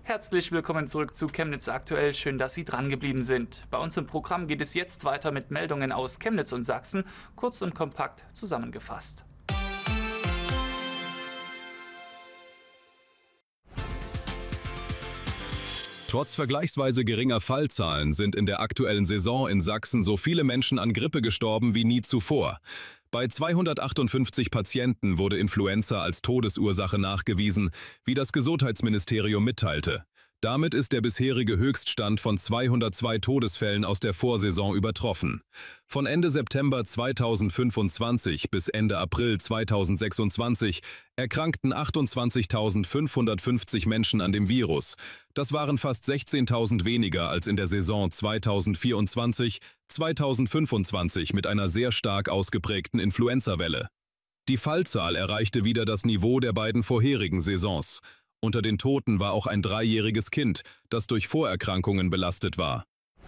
Herzlich willkommen zurück zu Chemnitz aktuell. Schön, dass Sie dran geblieben sind. Bei uns im Programm geht es jetzt weiter mit Meldungen aus Chemnitz und Sachsen, kurz und kompakt zusammengefasst. Trotz vergleichsweise geringer Fallzahlen sind in der aktuellen Saison in Sachsen so viele Menschen an Grippe gestorben wie nie zuvor. Bei 258 Patienten wurde Influenza als Todesursache nachgewiesen, wie das Gesundheitsministerium mitteilte. Damit ist der bisherige Höchststand von 202 Todesfällen aus der Vorsaison übertroffen. Von Ende September 2025 bis Ende April 2026 erkrankten 28.550 Menschen an dem Virus. Das waren fast 16.000 weniger als in der Saison 2024/2025 mit einer sehr stark ausgeprägten Influenza-Welle. Die Fallzahl erreichte wieder das Niveau der beiden vorherigen Saisons. Unter den Toten war auch ein 3-jähriges Kind, das durch Vorerkrankungen belastet war.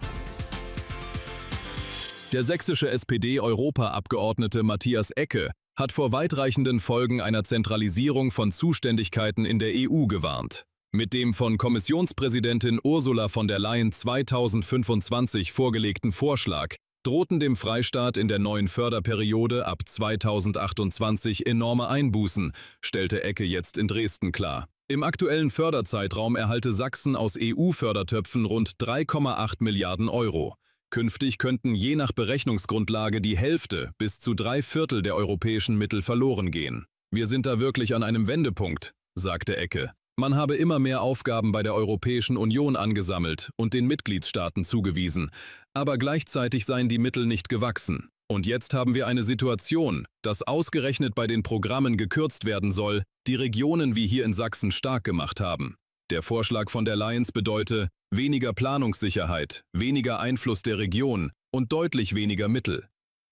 Der sächsische SPD-Europaabgeordnete Matthias Ecke hat vor weitreichenden Folgen einer Zentralisierung von Zuständigkeiten in der EU gewarnt. Mit dem von Kommissionspräsidentin Ursula von der Leyen 2025 vorgelegten Vorschlag drohten dem Freistaat in der neuen Förderperiode ab 2028 enorme Einbußen, stellte Ecke jetzt in Dresden klar. Im aktuellen Förderzeitraum erhalte Sachsen aus EU-Fördertöpfen rund 3,8 Milliarden Euro. Künftig könnten je nach Berechnungsgrundlage die Hälfte bis zu 3/4 der europäischen Mittel verloren gehen. Wir sind da wirklich an einem Wendepunkt, sagte Ecke. Man habe immer mehr Aufgaben bei der Europäischen Union angesammelt und den Mitgliedstaaten zugewiesen, aber gleichzeitig seien die Mittel nicht gewachsen. Und jetzt haben wir eine Situation, dass ausgerechnet bei den Programmen gekürzt werden soll, die Regionen wie hier in Sachsen stark gemacht haben. Der Vorschlag von der Leyen bedeute weniger Planungssicherheit, weniger Einfluss der Region und deutlich weniger Mittel.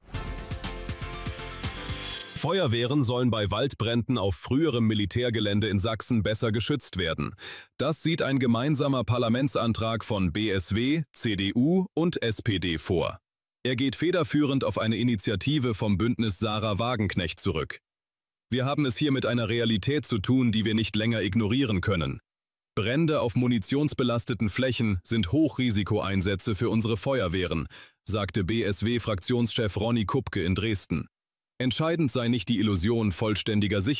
Feuerwehren sollen bei Waldbränden auf früherem Militärgelände in Sachsen besser geschützt werden. Das sieht ein gemeinsamer Parlamentsantrag von BSW, CDU und SPD vor. Er geht federführend auf eine Initiative vom Bündnis Sarah Wagenknecht zurück. Wir haben es hier mit einer Realität zu tun, die wir nicht länger ignorieren können. Brände auf munitionsbelasteten Flächen sind Hochrisikoeinsätze für unsere Feuerwehren, sagte BSW-Fraktionschef Ronny Kupke in Dresden. Entscheidend sei nicht die Illusion vollständiger Sicherheit.